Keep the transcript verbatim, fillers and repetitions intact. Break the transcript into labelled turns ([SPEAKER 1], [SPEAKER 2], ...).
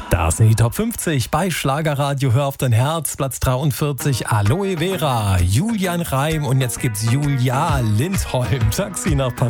[SPEAKER 1] Das sind die Top fünfzig bei Schlagerradio. Hör auf dein Herz. Platz dreiundvierzig, Aloe Vera, Julian Reim und jetzt gibt's Julia Lindholm. Taxi nach Paris.